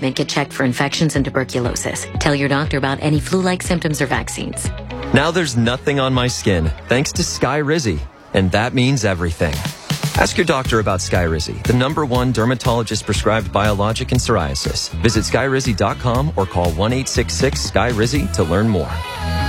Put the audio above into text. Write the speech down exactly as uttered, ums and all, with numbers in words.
appointment, get checked for infections and tuberculosis. Tell your doctor about any flu-like symptoms or vaccines. Now there's nothing on my skin, thanks to Skyrizi. And that means everything. Ask your doctor about Skyrizi, the number one dermatologist-prescribed biologic in psoriasis. Visit skyrizi dot com or call one eight six six, S K Y R I Z I to learn more.